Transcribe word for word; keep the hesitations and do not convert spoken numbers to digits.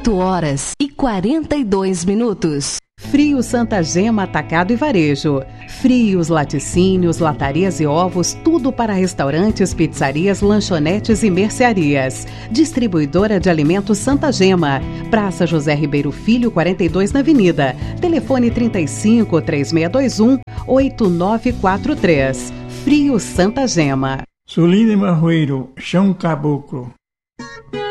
oito horas e quarenta e dois minutos. Frios Santa Gema Atacado e Varejo. Frios, laticínios, latarias e ovos, tudo para restaurantes, pizzarias, lanchonetes e mercearias. Distribuidora de alimentos Santa Gema. Praça José Ribeiro Filho, quarenta e dois na Avenida. Telefone trinta e cinco, três seis dois um, oito nove quatro três. Frios Santa Gema. Sulim de Marroeiro, chão caboclo.